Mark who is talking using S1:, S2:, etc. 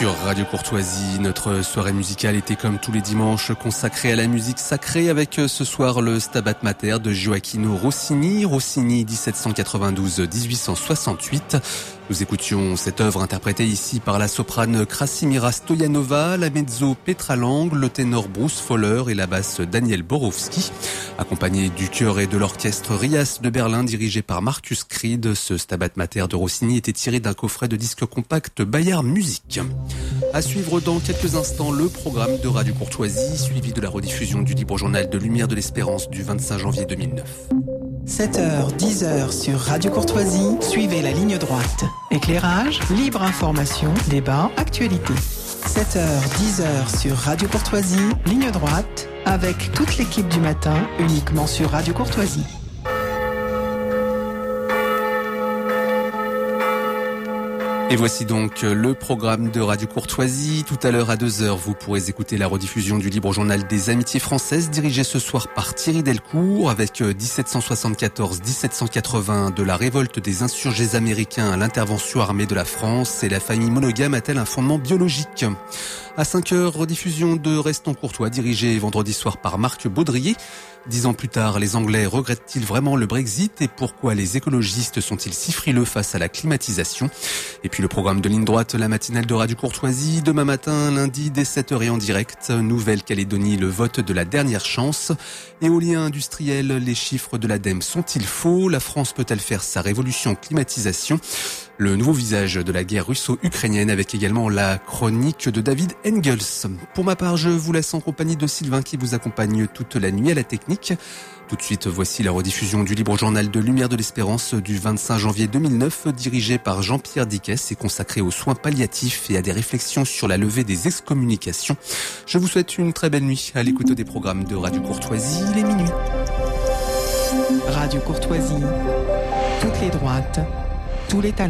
S1: Sur Radio Courtoisie, notre soirée musicale était comme tous les dimanches consacrée à la musique sacrée avec ce soir le Stabat Mater de Gioacchino Rossini, 1792-1868. Nous écoutions cette œuvre interprétée ici par la soprane Krasimira Stoyanova, la mezzo Petra Lang, le ténor Bruce Fowler et la basse Daniel Borowski. Accompagné du chœur et de l'orchestre Rias de Berlin dirigé par Marcus Creed, ce Stabat Mater de Rossini était tiré d'un coffret de disques compacts Bayard Music. À suivre dans quelques instants le programme de Radio Courtoisie, suivi de la rediffusion du libre journal de Lumière de l'Espérance du 25 janvier 2009.
S2: 7h, 10h sur Radio Courtoisie, suivez la ligne droite. Éclairage, libre information, débat, actualité. 7h, 10h sur Radio Courtoisie, ligne droite, avec toute l'équipe du matin, uniquement sur Radio Courtoisie.
S1: Et voici donc le programme de Radio Courtoisie. Tout à l'heure à 2h, vous pourrez écouter la rediffusion du libre journal des Amitiés françaises, dirigé ce soir par Thierry Delcourt, avec 1774-1780 de la révolte des insurgés américains à l'intervention armée de la France et la famille monogame a-t-elle un fondement biologique ? À 5h, rediffusion de Restons Courtois, dirigé vendredi soir par Marc Baudrier. 10 ans plus tard, les Anglais regrettent-ils vraiment le Brexit et pourquoi les écologistes sont-ils si frileux face à la climatisation ? Et puis le programme de ligne droite, la matinale de Radio Courtoisie, demain matin, lundi, dès 7h et en direct, Nouvelle-Calédonie, le vote de la dernière chance. Éolien industriel, les chiffres de l'ADEME sont-ils faux ? La France peut-elle faire sa révolution climatisation ? Le nouveau visage de la guerre russo-ukrainienne avec également la chronique de David Engels. Pour ma part, je vous laisse en compagnie de Sylvain qui vous accompagne toute la nuit à la technique. Tout de suite, voici la rediffusion du libre journal de Lumière de l'Espérance du 25 janvier 2009, dirigé par Jean-Pierre Dickès et consacré aux soins palliatifs et à des réflexions sur la levée des excommunications. Je vous souhaite une très belle nuit à l'écoute des programmes de Radio Courtoisie. Il est minuit.
S2: Radio Courtoisie, toutes les droites, tous les talents.